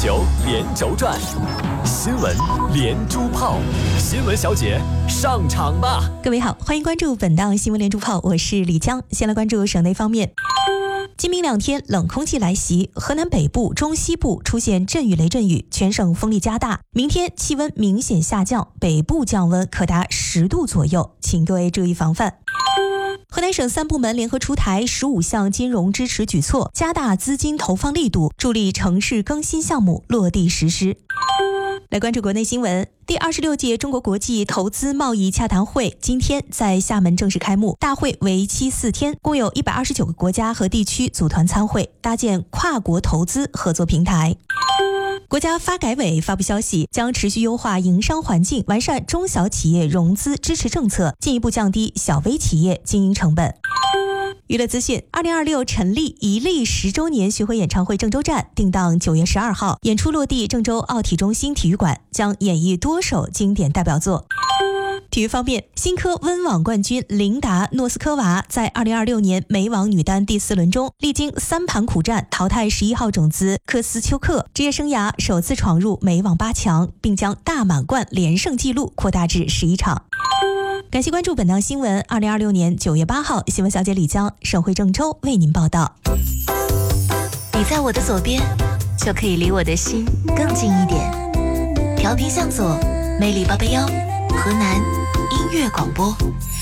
球连轴转，新闻连珠炮，新闻小姐上场吧！ 各位好，欢迎关注本档新闻连珠炮，我是李江。先来关注省内方面。今明两天冷空气来袭，河南北部、中西部出现阵雨雷阵雨，全省风力加大。明天气温明显下降，北部降温可达10度左右，请各位注意防范。河南省3部门联合出台15项金融支持举措，加大资金投放力度，助力城市更新项目落地实施。来关注国内新闻。第26届中国国际投资贸易洽谈会今天在厦门正式开幕，大会为期4天，共有129个国家和地区组团参会，搭建跨国投资合作平台。国家发改委发布消息，将持续优化营商环境，完善中小企业融资支持政策，进一步降低小微企业经营成本。娱乐资讯，2026成立一历10周年巡回演唱会郑州站定档9月12号，演出落地郑州奥体中心体育馆，将演绎多首经典代表作。体育方面，新科温网冠军琳达诺斯科娃在2026年美网女单第4轮中，历经3盘苦战淘汰11号种子科斯丘克，职业生涯首次闯入美网8强，并将大满贯连胜纪录扩大至11场。感谢关注本档新闻。2026年9月8号，新闻小姐李江，省会郑州为您报道。 你在我的左边，就可以离我的心更近一点。调频向左，魅力881，河南音乐广播。